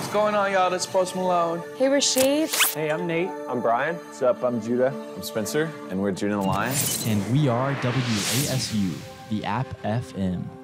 What's going on, y'all? This is Post Malone. Hey, Rashid. Hey, I'm Nate. I'm Brian. What's up? I'm Judah. I'm Spencer, and we're Judah and the Lion. And we are WASU, the App FM.